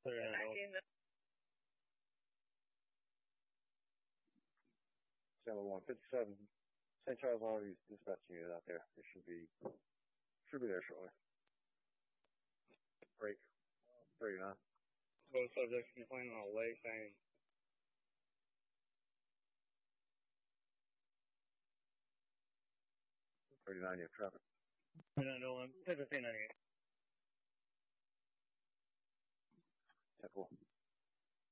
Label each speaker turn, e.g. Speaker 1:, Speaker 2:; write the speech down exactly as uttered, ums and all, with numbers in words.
Speaker 1: Channel one fifty-seven, Saint Charles Army dispatch unit out there. It should be should be there shortly. Break thirty-nine.
Speaker 2: Both subjects can plan on a late thing.
Speaker 1: thirty-nine, you have traffic.
Speaker 2: thirty-nine, Nolan. fifteen ninety-eight.
Speaker 1: ten four.